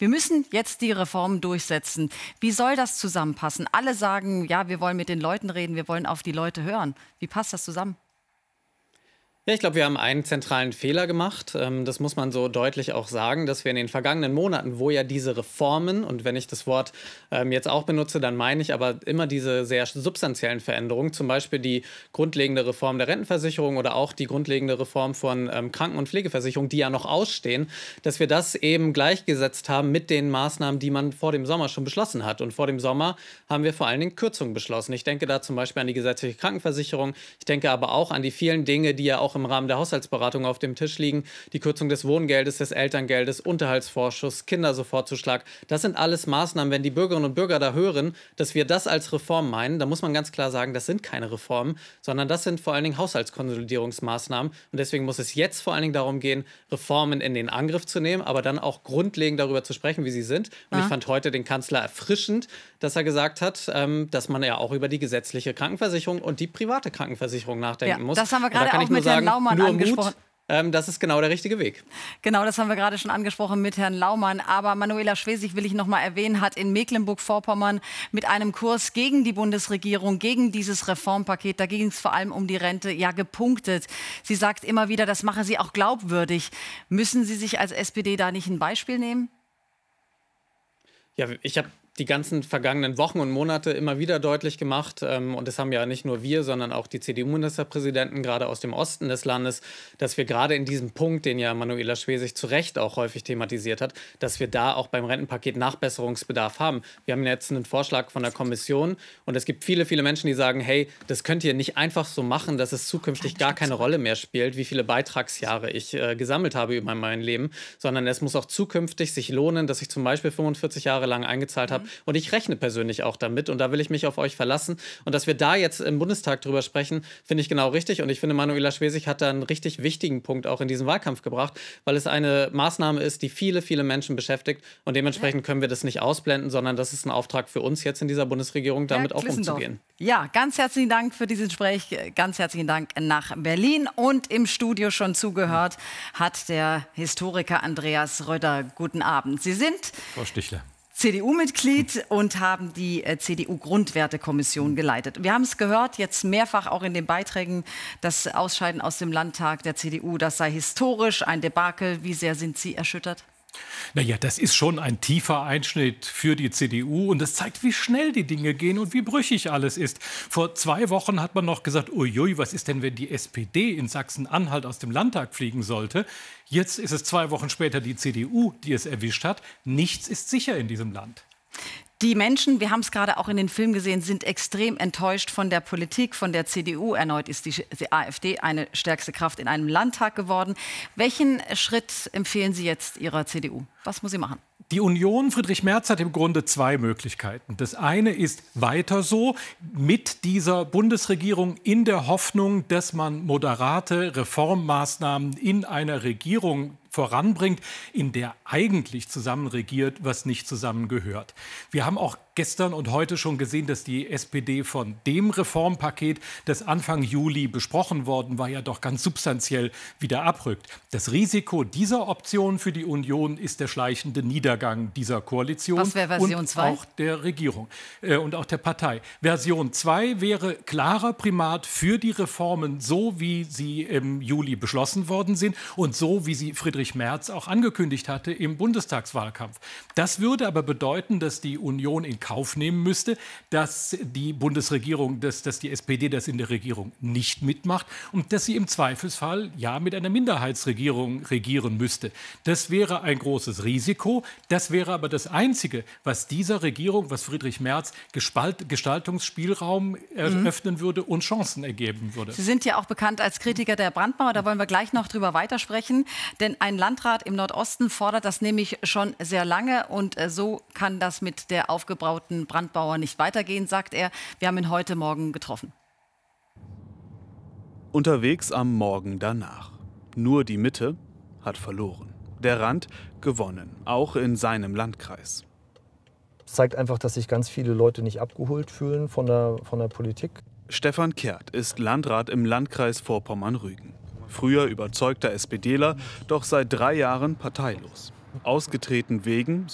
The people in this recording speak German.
Wir müssen jetzt die Reformen durchsetzen. Wie soll das zusammenpassen? Alle sagen, ja, wir wollen mit den Leuten reden, wir wollen auf die Leute hören. Wie passt das zusammen? Ja, ich glaube, wir haben einen zentralen Fehler gemacht. Das muss man so deutlich auch sagen, dass wir in den vergangenen Monaten, wo ja diese Reformen, und wenn ich das Wort jetzt auch benutze, dann meine ich aber immer diese sehr substanziellen Veränderungen, zum Beispiel die grundlegende Reform der Rentenversicherung oder auch die grundlegende Reform von Kranken- und Pflegeversicherung, die ja noch ausstehen, dass wir das eben gleichgesetzt haben mit den Maßnahmen, die man vor dem Sommer schon beschlossen hat. Und vor dem Sommer haben wir vor allen Dingen Kürzungen beschlossen. Ich denke da zum Beispiel an die gesetzliche Krankenversicherung. Ich denke aber auch an die vielen Dinge, die ja auch im Rahmen der Haushaltsberatung auf dem Tisch liegen. Die Kürzung des Wohngeldes, des Elterngeldes, Unterhaltsvorschuss, Kindersofortzuschlag. Das sind alles Maßnahmen. Wenn die Bürgerinnen und Bürger da hören, dass wir das als Reform meinen, dann muss man ganz klar sagen, das sind keine Reformen, sondern das sind vor allen Dingen Haushaltskonsolidierungsmaßnahmen. Und deswegen muss es jetzt vor allen Dingen darum gehen, Reformen in den Angriff zu nehmen, aber dann auch grundlegend darüber zu sprechen, wie sie sind. Und ich fand heute den Kanzler erfrischend, dass er gesagt hat, dass man ja auch über die gesetzliche Krankenversicherung und die private Krankenversicherung nachdenken muss. Das haben wir gerade auch mit Herrn Laumann angesprochen. Das ist genau der richtige Weg. Genau, das haben wir gerade schon angesprochen mit Herrn Laumann. Aber Manuela Schwesig, will ich noch mal erwähnen, hat in Mecklenburg-Vorpommern mit einem Kurs gegen die Bundesregierung, gegen dieses Reformpaket, da ging es vor allem um die Rente, ja gepunktet. Sie sagt immer wieder, das mache sie auch glaubwürdig. Müssen Sie sich als SPD da nicht ein Beispiel nehmen? Ja, ich habe die ganzen vergangenen Wochen und Monate immer wieder deutlich gemacht, und das haben ja nicht nur wir, sondern auch die CDU-Ministerpräsidenten, gerade aus dem Osten des Landes, dass wir gerade in diesem Punkt, den ja Manuela Schwesig zu Recht auch häufig thematisiert hat, dass wir da auch beim Rentenpaket Nachbesserungsbedarf haben. Wir haben jetzt einen Vorschlag von der Kommission und es gibt viele, viele Menschen, die sagen, hey, das könnt ihr nicht einfach so machen, dass es zukünftig gar keine Rolle mehr spielt, wie viele Beitragsjahre ich gesammelt habe über mein Leben, sondern es muss auch zukünftig sich lohnen, dass ich zum Beispiel 45 Jahre lang eingezahlt habe. Und ich rechne persönlich auch damit und da will ich mich auf euch verlassen. Und dass wir da jetzt im Bundestag drüber sprechen, finde ich genau richtig. Und ich finde, Manuela Schwesig hat da einen richtig wichtigen Punkt auch in diesen Wahlkampf gebracht, weil es eine Maßnahme ist, die viele, viele Menschen beschäftigt. Und dementsprechend können wir das nicht ausblenden, sondern das ist ein Auftrag für uns jetzt in dieser Bundesregierung, damit auch umzugehen. Ja, ganz herzlichen Dank für dieses Gespräch. Ganz herzlichen Dank nach Berlin. Und im Studio schon zugehört hat der Historiker Andreas Röder. Guten Abend. Sie sind Frau Stichler. CDU-Mitglied und haben die CDU-Grundwertekommission geleitet. Wir haben es gehört, jetzt mehrfach auch in den Beiträgen, das Ausscheiden aus dem Landtag der CDU, das sei historisch, ein Debakel. Wie sehr sind Sie erschüttert? Naja, das ist schon ein tiefer Einschnitt für die CDU und das zeigt, wie schnell die Dinge gehen und wie brüchig alles ist. Vor 2 Wochen hat man noch gesagt, uiui, was ist denn, wenn die SPD in Sachsen-Anhalt aus dem Landtag fliegen sollte? Jetzt ist es 2 Wochen später die CDU, die es erwischt hat. Nichts ist sicher in diesem Land. Die Menschen, wir haben es gerade auch in den Filmen gesehen, sind extrem enttäuscht von der Politik, von der CDU. Erneut ist die AfD eine stärkste Kraft in einem Landtag geworden. Welchen Schritt empfehlen Sie jetzt Ihrer CDU? Was muss sie machen? Die Union Friedrich Merz hat im Grunde 2 Möglichkeiten. Das eine ist weiter so mit dieser Bundesregierung in der Hoffnung, dass man moderate Reformmaßnahmen in einer Regierung voranbringt, in der eigentlich zusammen regiert, was nicht zusammengehört. Wir haben auch gestern und heute schon gesehen, dass die SPD von dem Reformpaket, das Anfang Juli besprochen worden war, ja doch ganz substanziell wieder abrückt. Das Risiko dieser Option für die Union ist der schleichende Niedergang dieser Koalition. Was wäre Version und 2? Auch der Regierung und auch der Partei. Version 2 wäre klarer Primat für die Reformen, so wie sie im Juli beschlossen worden sind und so wie sie Friedrich Merz auch angekündigt hatte im Bundestagswahlkampf. Das würde aber bedeuten, dass die Union in Kauf nehmen müsste, dass die Bundesregierung, dass die SPD das in der Regierung nicht mitmacht und dass sie im Zweifelsfall ja mit einer Minderheitsregierung regieren müsste. Das wäre ein großes Risiko. Das wäre aber das Einzige, was dieser Regierung, was Friedrich Merz Gestaltungsspielraum eröffnen würde und Chancen ergeben würde. Sie sind ja auch bekannt als Kritiker der Brandmauer. Da wollen wir gleich noch drüber weitersprechen. Denn ein Landrat im Nordosten fordert das nämlich schon sehr lange. Und so kann das mit der aufgebauten Brandmauer nicht weitergehen, sagt er. Wir haben ihn heute Morgen getroffen. Unterwegs am Morgen danach. Nur die Mitte hat verloren. Der Rand gewonnen, auch in seinem Landkreis. Das zeigt einfach, dass sich ganz viele Leute nicht abgeholt fühlen von der Politik. Stefan Kehrt ist Landrat im Landkreis Vorpommern-Rügen. Früher überzeugter SPDler, doch seit 3 Jahren parteilos. Ausgetreten wegen